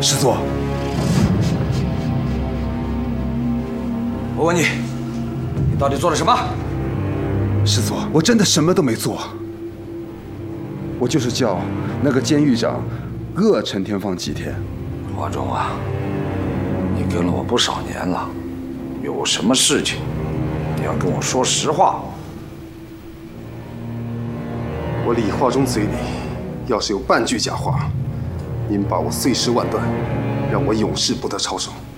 师座， 我问你，你到底做了什么？ 师座，我真的什么都没做，我就是叫那个监狱长饿陈天放几天。 华忠啊，你跟了我不少年了，有什么事情你要跟我说实话。 我李化忠嘴里要是有半句假话，您把我碎尸万段，让我永世不得超生。